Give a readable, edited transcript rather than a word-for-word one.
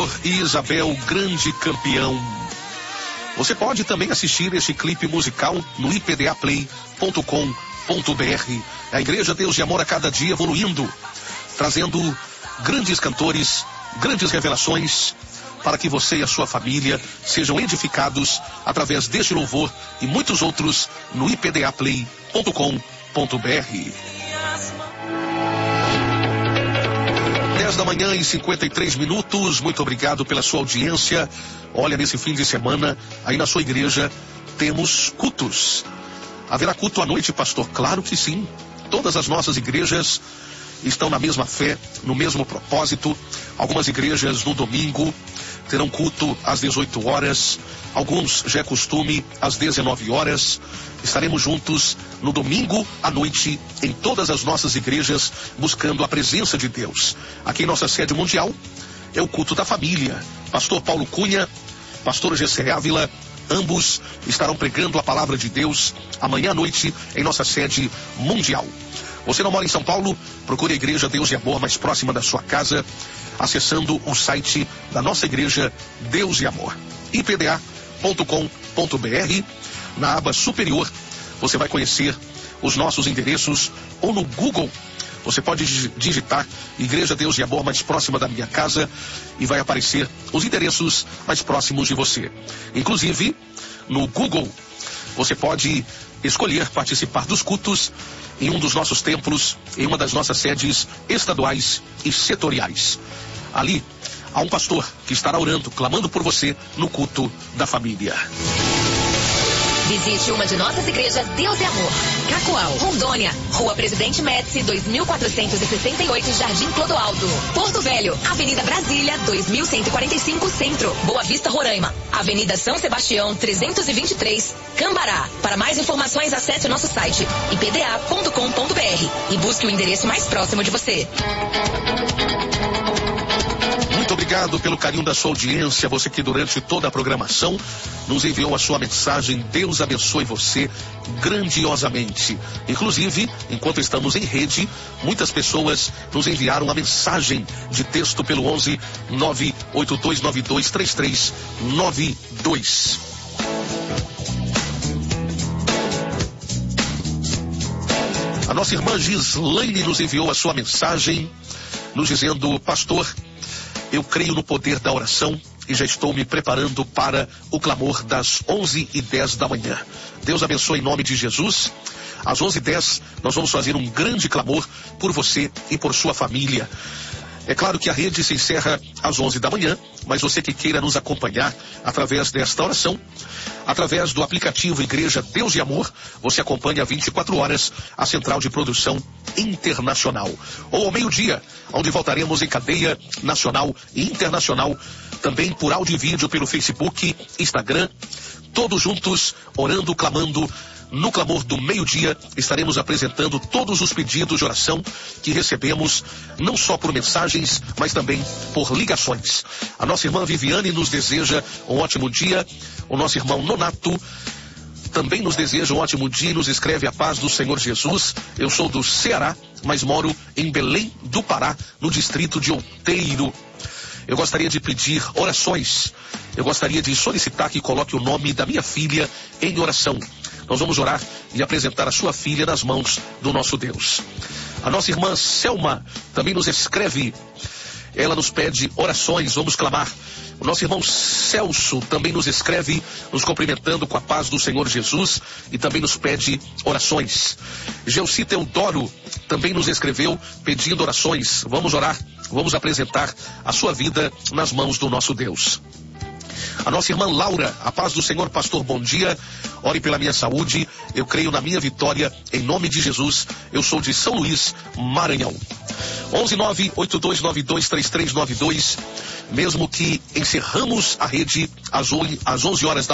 Vitor e Isabel, grande campeão. Você pode também assistir este clipe musical no ipdaplay.com.br. A Igreja Deus e Amor a cada dia evoluindo, trazendo grandes cantores, grandes revelações, para que você e a sua família sejam edificados através deste louvor e muitos outros no ipdaplay.com.br. 10h53. Muito obrigado pela sua audiência. Olha, nesse fim de semana, aí na sua igreja, temos cultos. Haverá culto à noite, pastor? Claro que sim. Todas as nossas igrejas estão na mesma fé, no mesmo propósito. Algumas igrejas no domingo terão culto às 18 horas. Alguns, já é costume, às 19 horas. Estaremos juntos no domingo à noite em todas as nossas igrejas, buscando a presença de Deus. Aqui em nossa sede mundial é o culto da família. Pastor Paulo Cunha, pastor Gessé Ávila, ambos estarão pregando a palavra de Deus amanhã à noite em nossa sede mundial. Você não mora em São Paulo? Procure a Igreja Deus e Amor mais próxima da sua casa, acessando o site da nossa igreja Deus e Amor, ipda.com.br. Na aba superior, você vai conhecer os nossos endereços, ou no Google, você pode digitar Igreja Deus e Amor mais próxima da minha casa e vai aparecer os endereços mais próximos de você. Inclusive, no Google, você pode escolher participar dos cultos em um dos nossos templos, em uma das nossas sedes estaduais e setoriais. Ali, há um pastor que estará orando, clamando por você no culto da família. Visite uma de nossas igrejas Deus e Amor. Cacoal, Rondônia, Rua Presidente Médici, 2468, Jardim Clodoaldo. Porto Velho, Avenida Brasília, 2145, Centro. Boa Vista, Roraima, Avenida São Sebastião, 323, Cambará. Para mais informações, acesse o nosso site ipda.com.br e busque o endereço mais próximo de você. Muito obrigado pelo carinho da sua audiência, você que durante toda a programação nos enviou a sua mensagem. Deus abençoe você grandiosamente. Inclusive, enquanto estamos em rede, muitas pessoas nos enviaram a mensagem de texto pelo 11 98292 3392. A nossa irmã Gislaine nos enviou a sua mensagem, nos dizendo: pastor, eu creio no poder da oração e já estou me preparando para o clamor das 11h10 da manhã. Deus abençoe em nome de Jesus. Às 11h10 nós vamos fazer um grande clamor por você e por sua família. É claro que a rede se encerra às 11 da manhã, mas você que queira nos acompanhar através desta oração, através do aplicativo Igreja Deus e Amor, você acompanha 24 horas a central de produção internacional. Ou ao meio-dia, onde voltaremos em cadeia nacional e internacional, também por áudio e vídeo pelo Facebook, Instagram, todos juntos, orando, clamando. No clamor do meio-dia, estaremos apresentando todos os pedidos de oração que recebemos, não só por mensagens, mas também por ligações. A nossa irmã Viviane nos deseja um ótimo dia. O nosso irmão Nonato também nos deseja um ótimo dia e nos escreve: a paz do Senhor Jesus. Eu sou do Ceará, mas moro em Belém do Pará, no distrito de Outeiro. Eu gostaria de pedir orações. Eu gostaria de solicitar que coloque o nome da minha filha em oração. Nós vamos orar e apresentar a sua filha nas mãos do nosso Deus. A nossa irmã Selma também nos escreve. Ela nos pede orações, vamos clamar. O nosso irmão Celso também nos escreve, nos cumprimentando com a paz do Senhor Jesus e também nos pede orações. Gelci Teodoro também nos escreveu pedindo orações. Vamos orar, vamos apresentar a sua vida nas mãos do nosso Deus. A nossa irmã Laura: a paz do Senhor, pastor, bom dia. Ore pela minha saúde, eu creio na minha vitória, em nome de Jesus. Eu sou de São Luís, Maranhão. 11982923392. Mesmo que encerramos a rede às 11 horas da